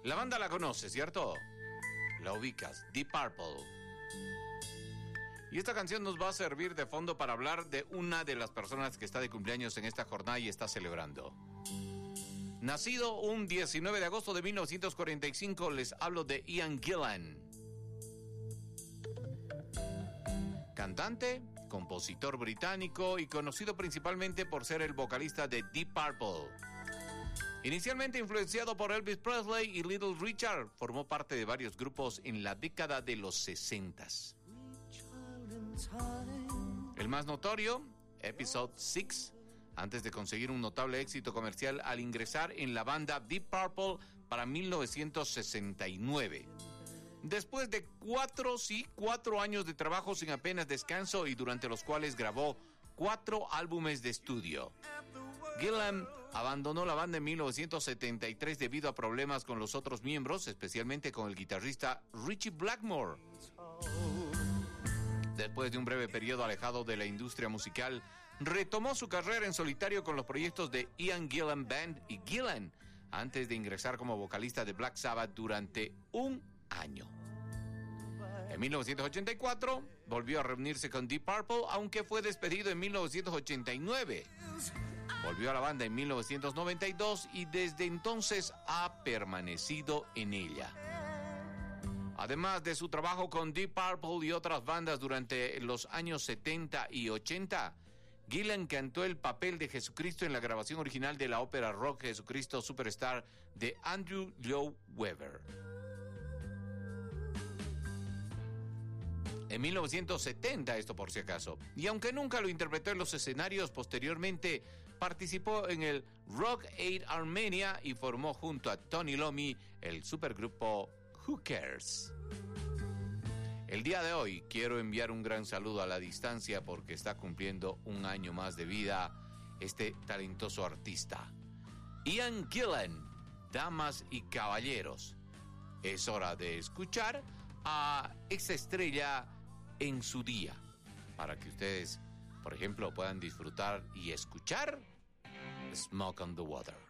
La banda la conoces, ¿cierto? La ubicas, Deep Purple. Y esta canción nos va a servir de fondo para hablar de una de las personas que está de cumpleaños en esta jornada y está celebrando. Nacido un 19 de agosto de 1945, les hablo de Ian Gillan. Cantante, compositor británico y conocido principalmente por ser el vocalista de Deep Purple. Inicialmente influenciado por Elvis Presley y Little Richard, formó parte de varios grupos en la década de los 60s. El más notorio, Episode 6, antes de conseguir un notable éxito comercial al ingresar en la banda Deep Purple para 1969. Después de 4 años de trabajo sin apenas descanso y durante los cuales grabó 4 álbumes de estudio. Gillan abandonó la banda en 1973 debido a problemas con los otros miembros, especialmente con el guitarrista Ritchie Blackmore. Después de un breve periodo alejado de la industria musical, retomó su carrera en solitario con los proyectos de Ian Gillan Band y Gillan, antes de ingresar como vocalista de Black Sabbath durante un año. En 1984 volvió a reunirse con Deep Purple, aunque fue despedido en 1989. Volvió a la banda en 1992 y desde entonces ha permanecido en ella. Además de su trabajo con Deep Purple y otras bandas durante los años 70 y 80, Gillan cantó el papel de Jesucristo en la grabación original de la ópera rock Jesucristo Superstar de Andrew Lloyd Webber. En 1970, esto por si acaso. Y aunque nunca lo interpretó en los escenarios, posteriormente participó en el Rock Aid Armenia y formó junto a Tony Iommi el supergrupo Who Cares. El día de hoy quiero enviar un gran saludo a la distancia porque está cumpliendo un año más de vida este talentoso artista. Ian Gillan, damas y caballeros, es hora de escuchar a esta estrella en su día, para que ustedes, por ejemplo, puedan disfrutar y escuchar Smoke on the Water.